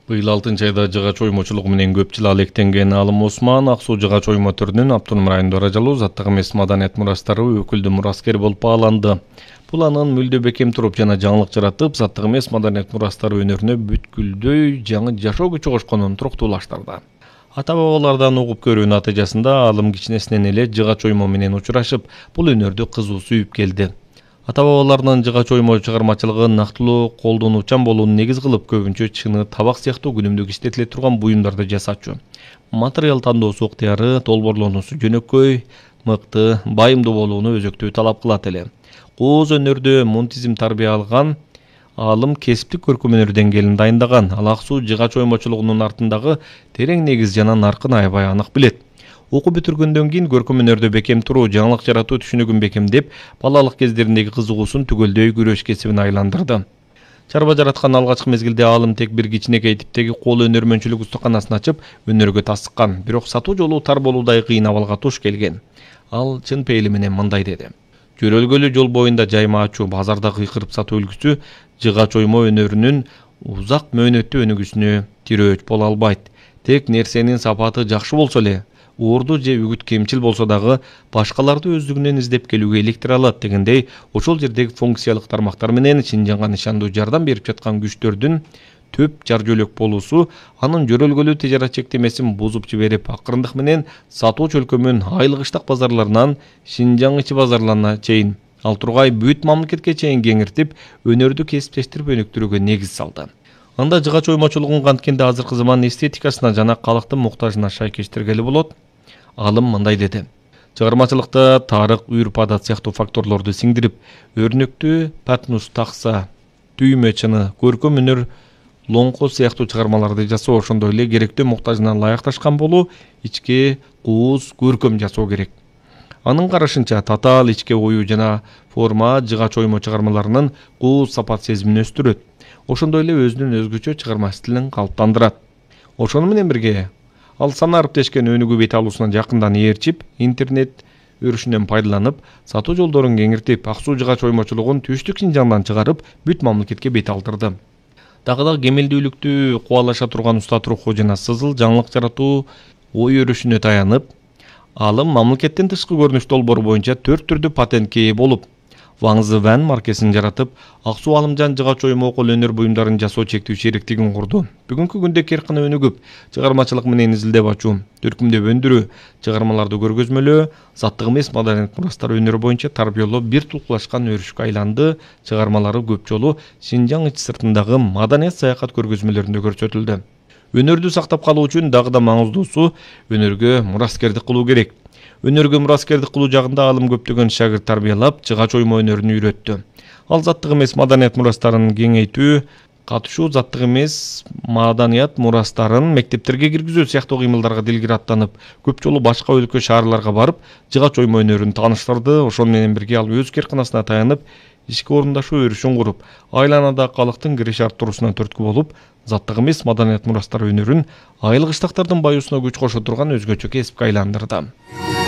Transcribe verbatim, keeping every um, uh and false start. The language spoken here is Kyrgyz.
Быйыл алтынчы айда жыгач оймочулугу менен көп жыл алектенген Алым Осман Ак Суу жыгач оймо түрүнүн автоном райондо ыраажалуу заттык эмес маданият мурастары өкүлдүү мураскер болуп бааланды. Бул анын мүлдө бекем туруп жана жаңылык жаратып, заттык эмес маданият мурастары өнөрүнө бүткүлдөй жаңы жашоо күчү кошконун туруктуулаштырды. Ата-бабалардан угуп көрүү натыйжасында Алым кичинесинен эле жыгач оймо менен учурашып, бул өнөрдү кызуу сүйүп келди. Ата-бабаларынын жыгач оймо чыгармачылыгын нактылуу колдонуучан болууну негиз кылып, көбүнчө чыны, табак сыяктуу күнүмдүк иштетиле турган буюмдарды жасачу. Материал тандоосу ыктыяры, долбоорлонуусу жөнөкөй, мыкты, байымдуу болууну өзөктүү талап кылат эле. Кооз өнөрдө мунтизм тарбия алган Алым кесиптик көркөм өнөр деңгээлин дайындаган. Ал Ак Суу жыгач оймочулугунун артындагы терең негиз жана наркын аябай анык билет. Окуу бүтүргөндөн кийин көркөм өнөрдө бекем туруу, жаңылык жаратуу түшүнүгүн бекемдеп, балалык кездериндеги кызыгуусун түгөлдөй күрөш кесибине айландырды. Чарба жараткан алгачкы мезгилде Алым тек бир кичинекей типтеги кол өнөрмөнчүлүк устуканасын ачып, өнөргө тасыккан. Бирок сатуу жолу тар болуудай кыйын абалга туш келген. Ал чын пейили менен мындай деди: жөрөлгөлүү жол боюнда жайма ачуу, базарда кыйкырып сатуу үлгүсү жыгач оймо өнөрүнүн узак мөөнөттүү өнүгүүсүнө тирөөч боло албайт. Тек нерсенин сапаты жакшы болсо эле, уурду же үгүт кемчил болсо дагы башкаларды өздүгүнөн издеп келүүгө иликтире алат дегендей, ошол жердеги функциялык тармактар менен Шинжаңга нышандуу жардам берип жаткан күчтөрдүн төп жар жөлөк болуусу анын жөрөлгөлүү тижарат чектемесин бузуп жиберип, акырындык менен сатуу чөлкөмүн айлык ыштак базарларынан Шинжаң ичи базарларына чейин, ал тургай бүт мамлекетке чейин кеңиртип, өнөрдү кесиптештирип өнүктүрүүгө негиз салды. Анда жыгач оймочулугун канткенде азыркы заман эстетикасына жана калктын муктажына шайкештиргели болот. Алым мындай деди: чыгармачылыкта тарых, үрп адат сыяктуу факторлорду сиңдирип, өрнөктүү патнус такса, түймө чыны, көркөм өнөр, лоңко сыяктуу чыгармаларды жасоо, ошондой эле керектүү муктажына ылайыкташкан болуу, ичке кууз, көркөм жасоо керек. Анын карашынча, татаал ичке ою жана форма жыгач оймо чыгармаларынын кууз сапат сезимин өстүрөт. Ошондой эле өзүнүн өзгөчө чыгарма стилин калыптандырат. Ошону менен бирге ал сана ариптешкен өнүгүү бет алуусунан жакындан ээрчип, интернет өрүшүнөн пайдаланып, сатуу жолдорун кеңиртип, Ак Суу жыгач оймочулугун түштүк Шинжаңдан чыгарып, бүт мамлекетке бет алдырды. Дагы да кемелдүүлүктү кубалаша турган уста туруху жана сызыл жаңылык жаратуу ой өрүшүнө таянып, Алым мамлекеттин тышкы көрүнүш долбоору боюнча төрт түрдүү патентке ээ болуп, Ваңзы Ван маркесин жаратып, Ак Суу Алымжан жыгач оймо кол өнөр буюмдарын жасоо чектүү шериктигин курду. Бүгүнкү күндө керкина өнүгүп, чыгармачылык менен изилдеп ачуу, төркүмдөп өндүрүү, чыгармаларды көргөзмөлөө, заттык эмес маданият мурастары өнөрү боюнча тарбиялоо бир тулкулашкан өрүшкө айланды. Чыгармалары көп жолу Шинжаң ич сыртындагы маданият саякат көргөзмөлөрүндө көрсөтүлдү. Өнөрдү сактап калуу үчүн дагы да маңыздуусу өнөргө мураскердик кылуу керек. Өнөргө мураскердик кылуу жагында Алым көптөгөн шагырт тарбиялап, жыгач оймо өнөрүн үйрөттү. Ал заттык эмес маданият мурастарын кеңейтүү, катышуу заттык эмес маданият мурастарын мектептерге киргизүү сыяктуу кыймылдарга дилгири аттанып, көп жолу башка өлкө шаарларга барып, жыгач оймо өнөрүн тааныштырды. Ошону менен бирге ал өз керкинасына таянып, ишке орундашуу өрүшүн куруп, айланада калктын кириш арттыруусуна түрткү болуп, заттык эмес маданият мурастары өнөрүн айлык ыштактардын баюусуна күч кошо турган өзгөчө кесипке айландырды.